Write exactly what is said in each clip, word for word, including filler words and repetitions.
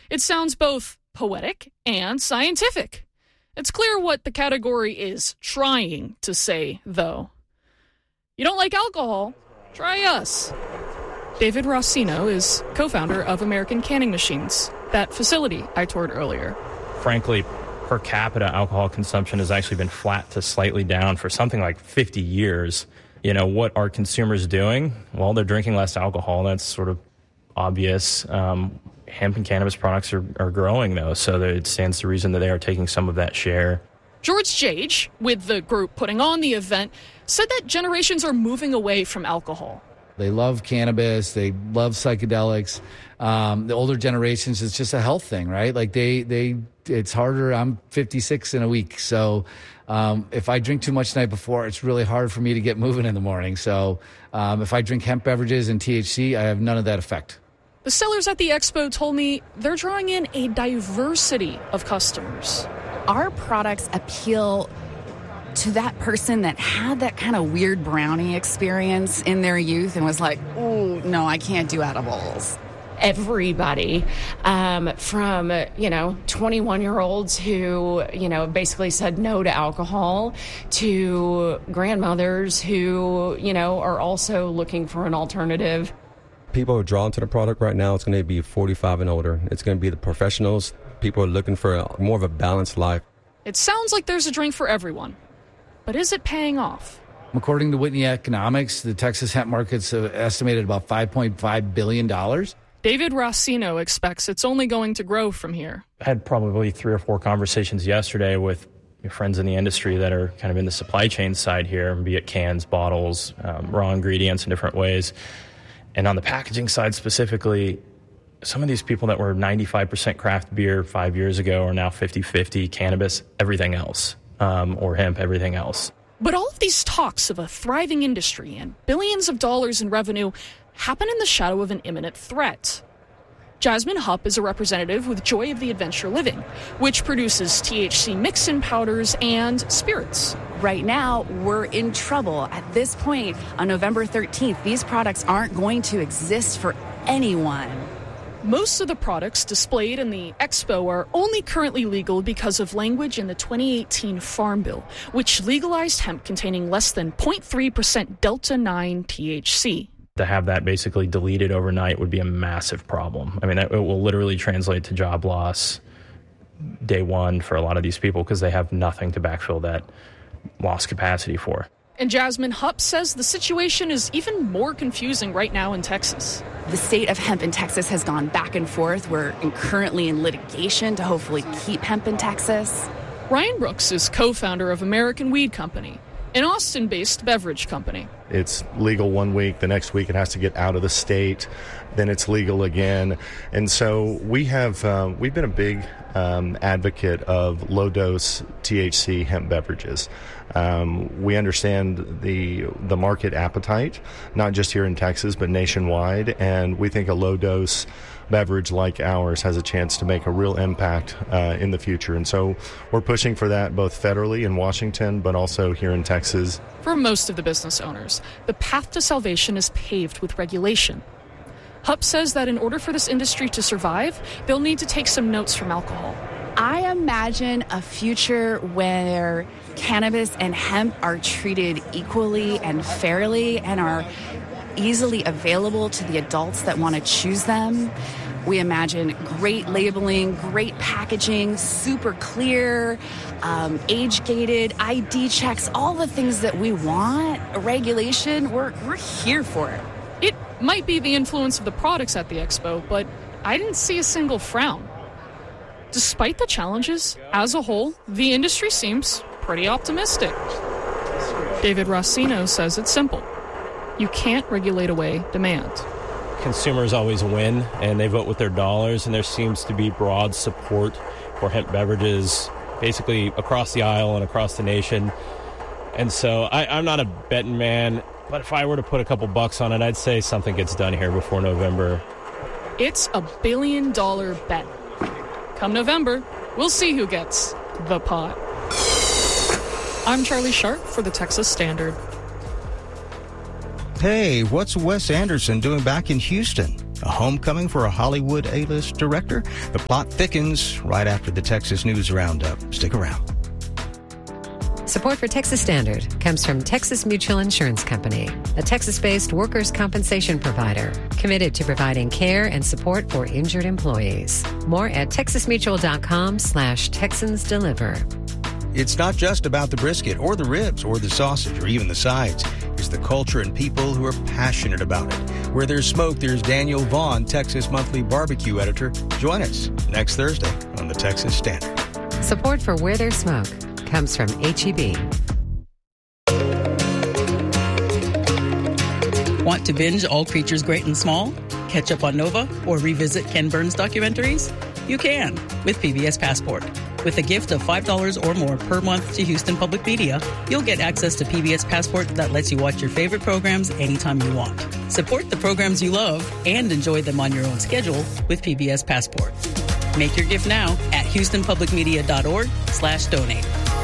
It sounds both poetic and scientific. It's clear what the category is trying to say, though. You don't like alcohol? Try us. David Rossino is co-founder of American Canning Machines, that facility I toured earlier. Frankly, per capita alcohol consumption has actually been flat to slightly down for something like fifty years. You know, what are consumers doing? Well, they're drinking less alcohol. That's sort of obvious. Um, hemp and cannabis products are, are growing, though, so that it stands to reason that they are taking some of that share. George Jage, with the group putting on the event, said that generations are moving away from alcohol. They love cannabis. They love psychedelics. Um, the older generations, it's just a health thing, right? Like they, they, it's harder. I'm fifty-six in a week. So um, if I drink too much the night before, it's really hard for me to get moving in the morning. So um, if I drink hemp beverages and T H C, I have none of that effect. The sellers at the expo told me they're drawing in a diversity of customers. Our products appeal to that person that had that kind of weird brownie experience in their youth and was like, oh, no, I can't do edibles. Everybody, um, from, you know, twenty-one-year-olds who, you know, basically said no to alcohol to grandmothers who, you know, are also looking for an alternative. People are drawn to the product right now. It's going to be forty-five and older. It's going to be the professionals. People are looking for a, more of a balanced life. It sounds like there's a drink for everyone. But is it paying off? According to Whitney Economics, the Texas hemp market's estimated about five point five billion dollars. David Rossino expects it's only going to grow from here. I had probably three or four conversations yesterday with friends in the industry that are kind of in the supply chain side here, be it cans, bottles, um, raw ingredients in different ways. And on the packaging side specifically, some of these people that were ninety-five percent craft beer five years ago are now fifty-fifty cannabis, everything else, um, or hemp, everything else. But all of these talks of a thriving industry and billions of dollars in revenue happen in the shadow of an imminent threat. Jasmine Hupp is a representative with Joy of the Adventure Living, which produces T H C mix-in powders and spirits. Right now, we're in trouble. At this point, on November thirteenth, these products aren't going to exist for anyone. Most of the products displayed in the expo are only currently legal because of language in the twenty eighteen Farm Bill, which legalized hemp containing less than zero point three percent Delta nine T H C. To have that basically deleted overnight would be a massive problem. I mean, it will literally translate to job loss day one for a lot of these people because they have nothing to backfill that lost capacity for. And Jasmine Hupp says the situation is even more confusing right now in Texas. The state of hemp in Texas has gone back and forth. We're currently in litigation to hopefully keep hemp in Texas. Ryan Brooks is co-founder of American Weed Company, an Austin-based beverage company. It's legal one week, the next week it has to get out of the state, then it's legal again. And so we have, uh, we've been a big um, advocate of low-dose T H C hemp beverages. Um, we understand the the market appetite, not just here in Texas, but nationwide, and we think a low-dose beverage like ours has a chance to make a real impact uh, in the future. And so we're pushing for that both federally in Washington, but also here in Texas. For most of the business owners, the path to salvation is paved with regulation. Hupp says that in order for this industry to survive, they'll need to take some notes from alcohol. I imagine a future where cannabis and hemp are treated equally and fairly and are easily available to the adults that want to choose them. We imagine great labeling, great packaging, super clear, um, age-gated, I D checks, all the things that we want. Regulation, we're we're here for it. It might be the influence of the products at the expo, but I didn't see a single frown. Despite the challenges, as a whole, the industry seems pretty optimistic. David Rossino says it's simple. You can't regulate away demand. Consumers always win, and they vote with their dollars, and there seems to be broad support for hemp beverages basically across the aisle and across the nation. And so I, I'm not a betting man, but if I were to put a couple bucks on it, I'd say something gets done here before November. It's a billion dollar bet. Come November, we'll see who gets the pot. I'm Charlie Sharp for the Texas Standard. Hey, what's Wes Anderson doing back in Houston? A homecoming for a Hollywood A-list director? The plot thickens right after the Texas News Roundup. Stick around. Support for Texas Standard comes from Texas Mutual Insurance Company, a Texas-based workers' compensation provider committed to providing care and support for injured employees. More at texasmutual.com slash Texans Deliver. It's not just about the brisket or the ribs or the sausage or even the sides. It's the culture and people who are passionate about it. Where there's smoke, there's Daniel Vaughn, Texas Monthly Barbecue Editor. Join us next Thursday on the Texas Standard. Support for Where There's Smoke comes from H E B. Want to binge All Creatures Great and Small? Catch up on Nova or revisit Ken Burns documentaries? You can with P B S Passport. With a gift of five dollars or more per month to Houston Public Media, you'll get access to P B S Passport that lets you watch your favorite programs anytime you want. Support the programs you love and enjoy them on your own schedule with P B S Passport. Make your gift now at houstonpublicmedia.org slash donate.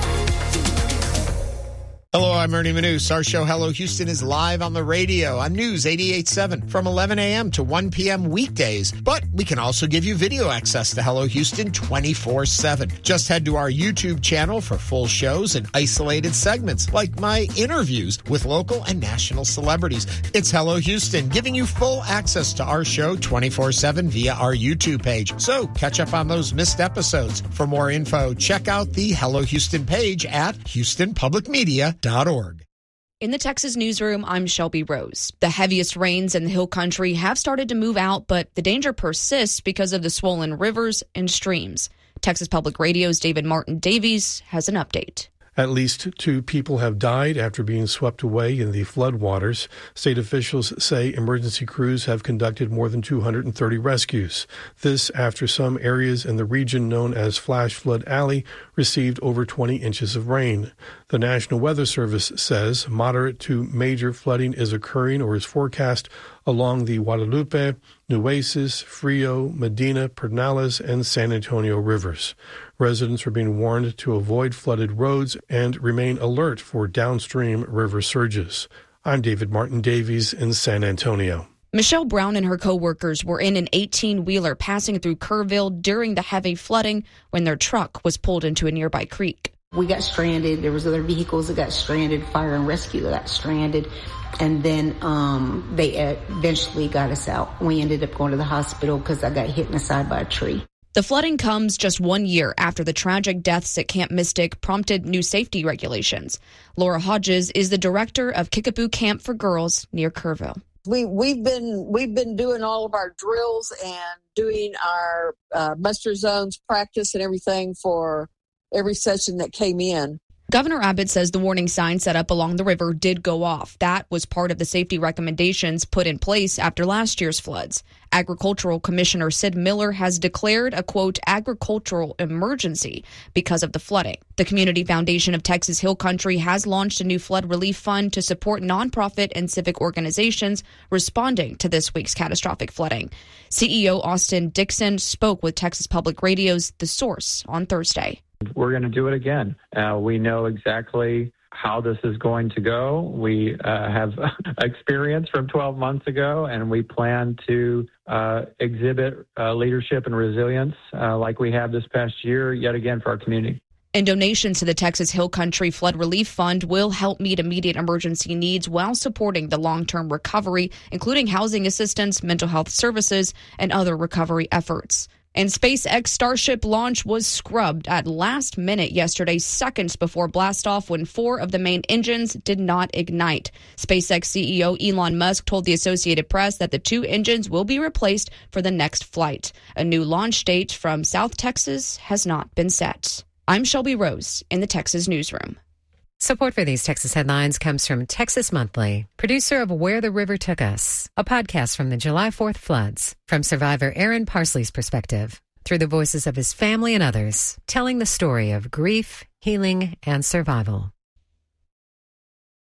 Hello, I'm Ernie Manous. Our show, Hello Houston, is live on the radio on News eighty-eight point seven from eleven a.m. to one p.m. weekdays. But we can also give you video access to Hello Houston twenty-four seven. Just head to our YouTube channel for full shows and isolated segments like my interviews with local and national celebrities. It's Hello Houston, giving you full access to our show twenty-four seven via our YouTube page. So catch up on those missed episodes. For more info, check out the Hello Houston page at houston public media dot org. In the Texas newsroom, I'm Shelby Rose. The heaviest rains in the Hill Country have started to move out, but the danger persists because of the swollen rivers and streams. Texas Public Radio's David Martin Davies has an update. At least two people have died after being swept away in the floodwaters. State officials say emergency crews have conducted more than two hundred thirty rescues. This after some areas in the region known as Flash Flood Alley received over twenty inches of rain. The National Weather Service says moderate to major flooding is occurring or is forecast along the Guadalupe, Nueces, Frio, Medina, Pedernales, and San Antonio rivers. Residents are being warned to avoid flooded roads and remain alert for downstream river surges. I'm David Martin Davies in San Antonio. Michelle Brown and her co-workers were in an eighteen-wheeler passing through Kerrville during the heavy flooding when their truck was pulled into a nearby creek. We got stranded. There was other vehicles that got stranded, fire and rescue that got stranded. And then um, they eventually got us out. We ended up going to the hospital because I got hit in the side by a tree. The flooding comes just one year after the tragic deaths at Camp Mystic prompted new safety regulations. Laura Hodges is the director of Kickapoo Camp for Girls near Kerrville. We, we've been we've been doing all of our drills and doing our uh, muster zones practice and everything for every session that came in. Governor Abbott says the warning sign set up along the river did go off. That was part of the safety recommendations put in place after last year's floods. Agricultural Commissioner Sid Miller has declared a, quote, agricultural emergency because of the flooding. The Community Foundation of Texas Hill Country has launched a new flood relief fund to support nonprofit and civic organizations responding to this week's catastrophic flooding. C E O Austin Dixon spoke with Texas Public Radio's The Source on Thursday. We're going to do it again. Uh, we know exactly how this is going to go. We uh, have experience from twelve months ago, and we plan to uh, exhibit uh, leadership and resilience uh, like we have this past year, yet again, for our community. And donations to the Texas Hill Country Flood Relief Fund will help meet immediate emergency needs while supporting the long-term recovery, including housing assistance, mental health services, and other recovery efforts. And SpaceX Starship launch was scrubbed at last minute yesterday, seconds before blastoff, when four of the main engines did not ignite. SpaceX C E O Elon Musk told the Associated Press that the two engines will be replaced for the next flight. A new launch date from South Texas has not been set. I'm Shelby Rose in the Texas Newsroom. Support for these Texas headlines comes from Texas Monthly, producer of Where the River Took Us, a podcast from the July fourth floods, from survivor Aaron Parsley's perspective, through the voices of his family and others, telling the story of grief, healing, and survival.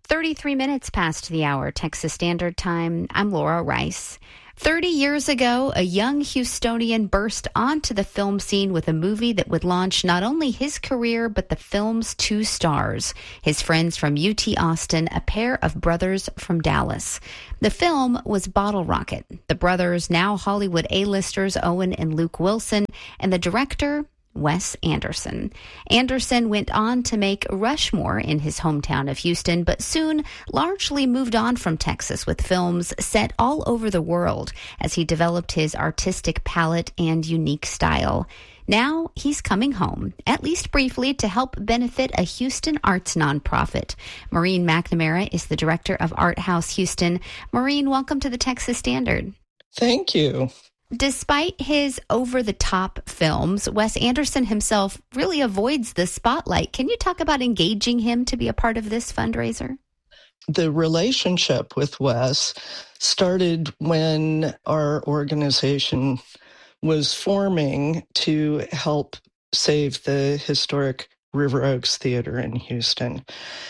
thirty-three minutes past the hour, Texas Standard Time. I'm Laura Rice. thirty years ago, a young Houstonian burst onto the film scene with a movie that would launch not only his career, but the film's two stars, his friends from U T Austin, a pair of brothers from Dallas. The film was Bottle Rocket. The brothers, now Hollywood A-listers Owen and Luke Wilson, and the director, Wes Anderson. Anderson went on to make Rushmore in his hometown of Houston, but soon largely moved on from Texas with films set all over the world as he developed his artistic palette and unique style. Now he's coming home, at least briefly, to help benefit a Houston arts nonprofit. Maureen McNamara is the director of Art House Houston. Maureen, welcome to the Texas Standard. Thank you. Despite his over-the-top films, Wes Anderson himself really avoids the spotlight. Can you talk about engaging him to be a part of this fundraiser? The relationship with Wes started when our organization was forming to help save the historic River Oaks Theater in Houston.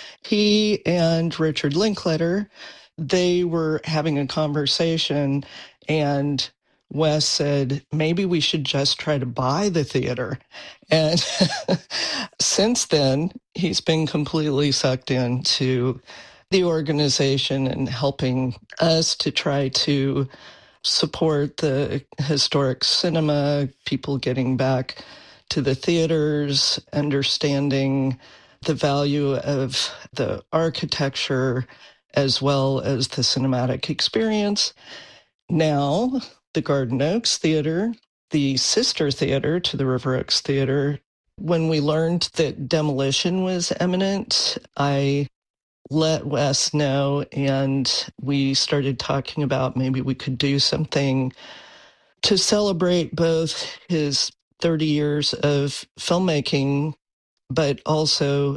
He and Richard Linklater, they were having a conversation, and Wes said, maybe we should just try to buy the theater. And since then, he's been completely sucked into the organization and helping us to try to support the historic cinema, people getting back to the theaters, understanding the value of the architecture as well as the cinematic experience. Now, the Garden Oaks Theater, the sister theater to the River Oaks Theater. When we learned that demolition was imminent, I let Wes know, and we started talking about maybe we could do something to celebrate both his thirty years of filmmaking, but also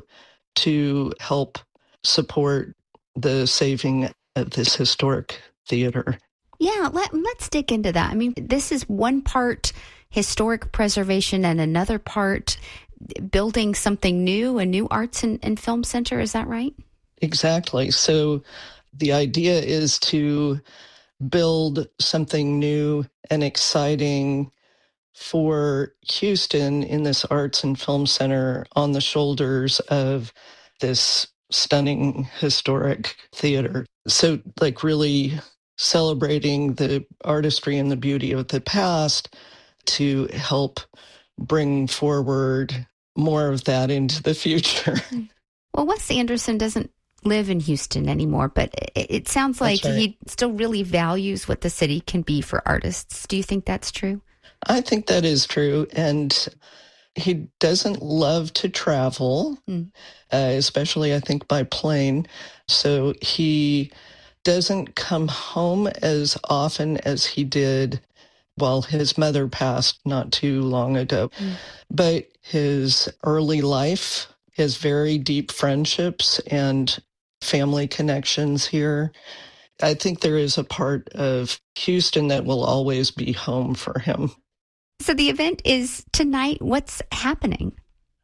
to help support the saving of this historic theater. Yeah, let, let's dig into that. I mean, this is one part historic preservation and another part building something new, a new arts and, and film center. Is that right? Exactly. So the idea is to build something new and exciting for Houston in this arts and film center on the shoulders of this stunning historic theater. So like really celebrating the artistry and the beauty of the past to help bring forward more of that into the future. Well, Wes Anderson doesn't live in Houston anymore, but it, it sounds like right. he still really values what the city can be for artists. Do you think that's true? I think that is true. And he doesn't love to travel, mm. uh, especially, I think, by plane. So he doesn't come home as often as he did while his mother passed not too long ago. Mm. But his early life, his very deep friendships and family connections here, I think there is a part of Houston that will always be home for him. So the event is tonight. What's happening?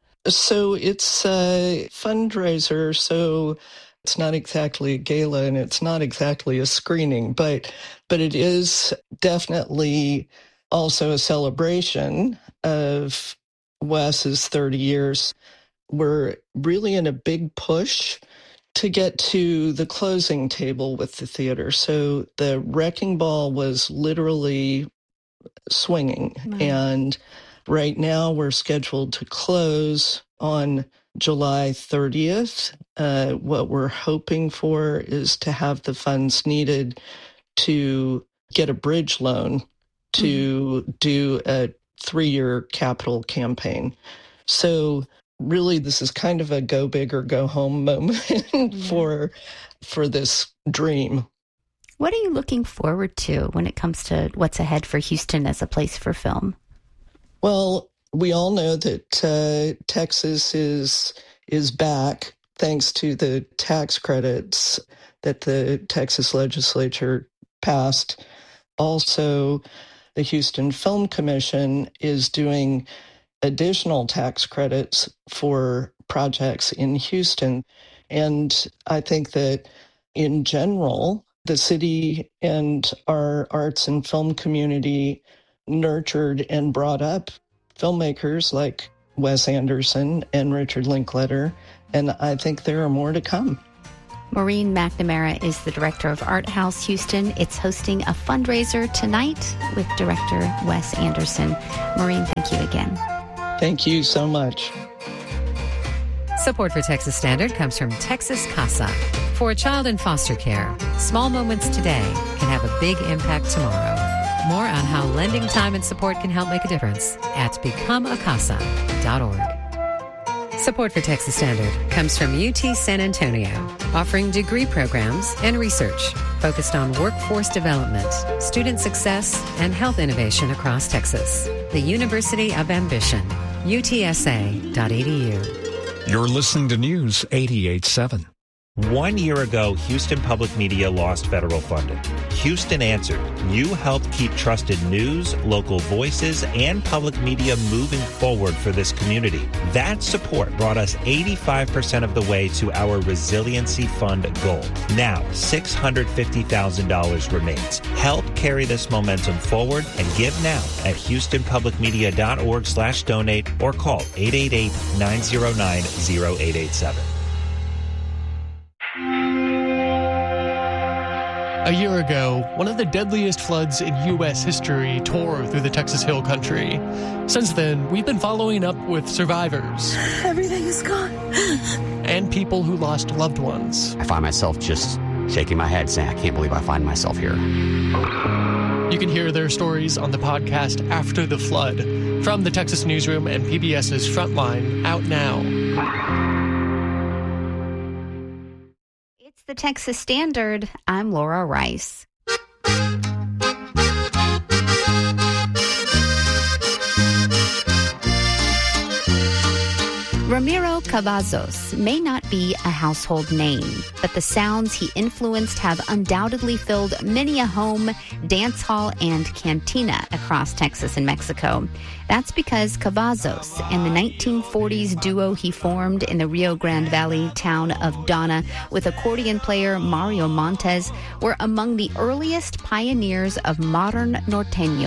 So it's a fundraiser. So it's not exactly a gala and it's not exactly a screening, but but it is definitely also a celebration of Wes's thirty years. We're really in a big push to get to the closing table with the theater. So the wrecking ball was literally swinging. Wow. And right now we're scheduled to close on July thirtieth. Uh, what we're hoping for is to have the funds needed to get a bridge loan to mm-hmm. do a three-year capital campaign. So really, this is kind of a go big or go home moment mm-hmm. for for this dream. What are you looking forward to when it comes to what's ahead for Houston as a place for film? Well, we all know that uh, Texas is is back thanks to the tax credits that the Texas legislature passed. Also, the Houston Film Commission is doing additional tax credits for projects in Houston. And I think that in general, the city and our arts and film community nurtured and brought up filmmakers like Wes Anderson and Richard Linklater, and I think there are more to come. Maureen McNamara is the director of Art House Houston. It's hosting a fundraiser tonight with director Wes Anderson. Maureen, thank you again. Thank you so much. Support for Texas Standard comes from Texas Casa. For a child in foster care, small moments today can have a big impact tomorrow. More on how lending time and support can help make a difference at become a casa dot org. Support for Texas Standard comes from U T San Antonio, offering degree programs and research focused on workforce development, student success, and health innovation across Texas. The University of Ambition, U T S A dot E D U. You're listening to News eighty-eight point seven. One year ago, Houston Public Media lost federal funding. Houston answered. You helped keep trusted news, local voices, and public media moving forward for this community. That support brought us eighty-five percent of the way to our Resiliency Fund goal. Now, six hundred fifty thousand dollars remains. Help carry this momentum forward and give now at houston public media dot org slash donate or call eight eight eight, nine zero nine, zero eight eight seven. A year ago, one of the deadliest floods in U S history tore through the Texas Hill Country. Since then, we've been following up with survivors. Everything is gone. And people who lost loved ones. I find myself just shaking my head saying, I can't believe I find myself here. You can hear their stories on the podcast After the Flood from the Texas Newsroom and PBS's Frontline, out now. The Texas Standard. I'm Laura Rice. Ramiro Cavazos may not be a household name, but the sounds he influenced have undoubtedly filled many a home, dance hall, and cantina across Texas and Mexico. That's because Cavazos and the nineteen forties duo he formed in the Rio Grande Valley town of Donna with accordion player Mario Montes were among the earliest pioneers of modern norteño